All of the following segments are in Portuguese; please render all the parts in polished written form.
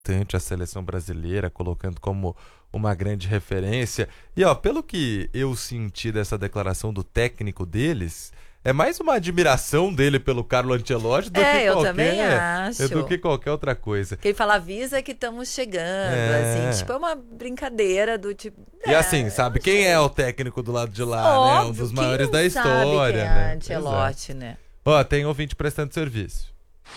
a seleção brasileira, colocando como uma grande referência. E pelo que eu senti dessa declaração do técnico deles, é mais uma admiração dele pelo Carlo Ancelotti do que qualquer outra coisa. Que ele fala, avisa que estamos chegando, assim, tipo, é uma brincadeira do tipo... E assim, sabe, quem é o técnico do lado de lá, óbvio, né? Um dos maiores da história, sabe quem né? É Ancelotti, né? Tem ouvinte prestando serviço.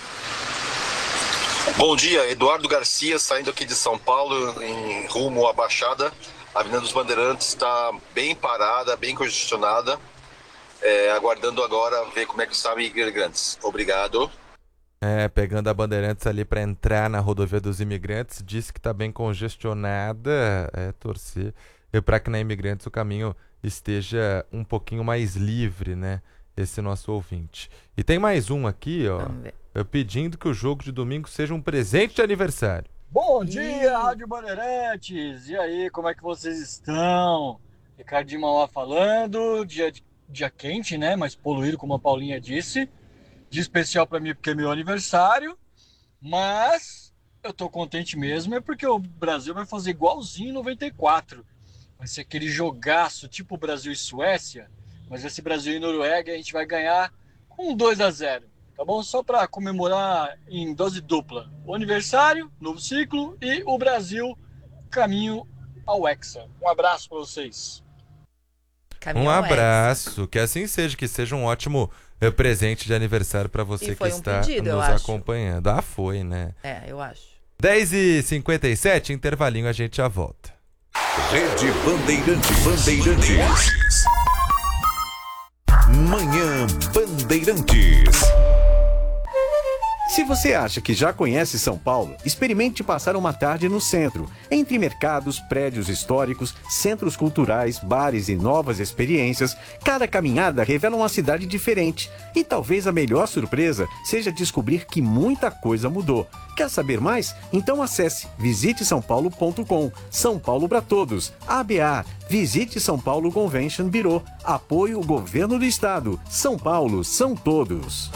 Bom dia, Eduardo Garcia, saindo aqui de São Paulo, em rumo à Baixada. A Avenida dos Bandeirantes está bem parada, bem congestionada. Aguardando agora ver como é que está Imigrantes. Obrigado. Pegando a Bandeirantes ali para entrar na rodovia dos Imigrantes, disse que está bem congestionada. Torcer para que na Imigrantes o caminho esteja um pouquinho mais livre, né? Esse nosso ouvinte. E tem mais um aqui, pedindo que o jogo de domingo seja um presente de aniversário. Bom dia, Rádio Bandeirantes! E aí, como é que vocês estão? Ricardinho Mauá falando, dia quente, né? Mas poluído, como a Paulinha disse. Dia especial para mim porque é meu aniversário. Mas eu tô contente mesmo, é porque o Brasil vai fazer igualzinho em 94. Vai ser aquele jogaço, tipo Brasil e Suécia. Mas esse Brasil e Noruega a gente vai ganhar com 2-0. Tá bom? Só para comemorar em dose dupla. O aniversário, novo ciclo e o Brasil caminho ao Hexa. Um abraço para vocês. Um abraço, que assim seja, que seja um ótimo presente de aniversário para você que está nos acompanhando. Foi, né? Eu acho. 10h57, intervalinho, a gente já volta. Rede Bandeirantes. Manhã Bandeirantes. Se você acha que já conhece São Paulo, experimente passar uma tarde no centro, entre mercados, prédios históricos, centros culturais, bares e novas experiências. Cada caminhada revela uma cidade diferente. E talvez a melhor surpresa seja descobrir que muita coisa mudou. Quer saber mais? Então acesse visitesaopaulo.com. São Paulo para todos. ABA. Visite São Paulo Convention Bureau. Apoio o Governo do Estado. São Paulo são todos.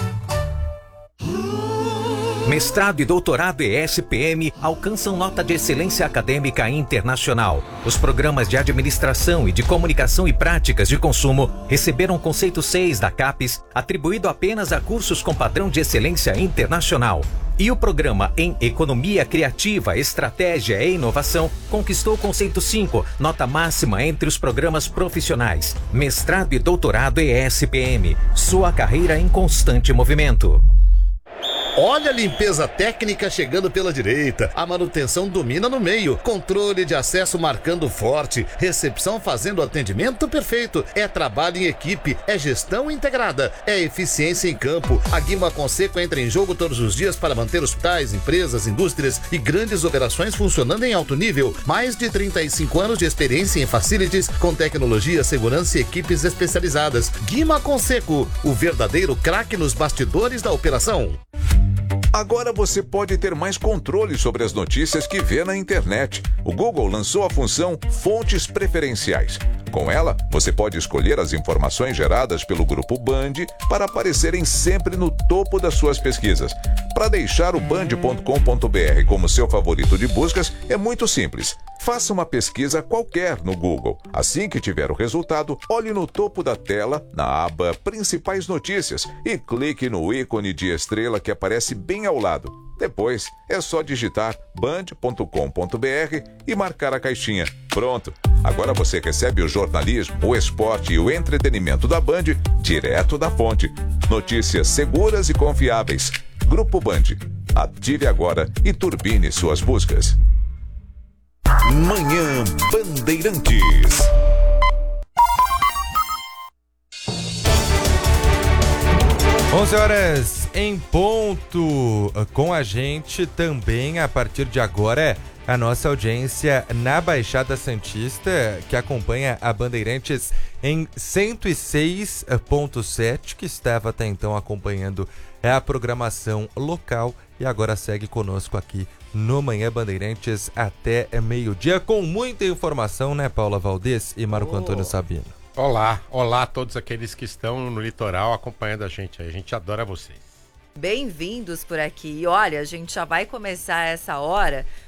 Mestrado e doutorado ESPM alcançam nota de excelência acadêmica internacional. Os programas de administração e de comunicação e práticas de consumo receberam conceito 6 da CAPES, atribuído apenas a cursos com padrão de excelência internacional. E o programa em Economia Criativa, Estratégia e Inovação conquistou o conceito 5, nota máxima entre os programas profissionais. Mestrado e doutorado ESPM, sua carreira em constante movimento. Olha a limpeza técnica chegando pela direita, a manutenção domina no meio, controle de acesso marcando forte, recepção fazendo atendimento perfeito, é trabalho em equipe, é gestão integrada, é eficiência em campo. A Guima Conseco entra em jogo todos os dias para manter hospitais, empresas, indústrias e grandes operações funcionando em alto nível. Mais de 35 anos de experiência em facilities, com tecnologia, segurança e equipes especializadas. Guima Conseco, o verdadeiro craque nos bastidores da operação. Agora você pode ter mais controle sobre as notícias que vê na internet. O Google lançou a função Fontes Preferenciais. Com ela, você pode escolher as informações geradas pelo Grupo Band para aparecerem sempre no topo das suas pesquisas. Para deixar o band.com.br como seu favorito de buscas, é muito simples. Faça uma pesquisa qualquer no Google. Assim que tiver o resultado, olhe no topo da tela, na aba Principais Notícias, e clique no ícone de estrela que aparece bem ao lado. Depois, é só digitar band.com.br e marcar a caixinha. Pronto! Agora você recebe o jornalismo, o esporte e o entretenimento da Band direto da fonte. Notícias seguras e confiáveis. Grupo Band. Ative agora e turbine suas buscas. Manhã Bandeirantes. Onze horas em ponto. Com a gente também, a partir de agora, a nossa audiência na Baixada Santista, que acompanha a Bandeirantes em 106.7, que estava até então acompanhando a programação local e agora segue conosco aqui no Manhã Bandeirantes até meio-dia, com muita informação, né, Paula Valdez e Marco Antônio Sabino? Olá a todos aqueles que estão no litoral acompanhando a gente aí. A gente adora vocês. bem-vindos por aqui. E olha, a gente já vai começar essa hora